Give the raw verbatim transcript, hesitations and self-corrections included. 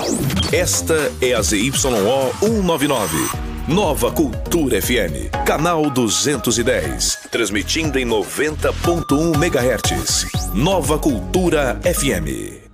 Esta é a Z Y O cento e noventa e nove. Nova Cultura F M, canal duzentos e dez, transmitindo em noventa ponto um megahertz. Nova Cultura F M.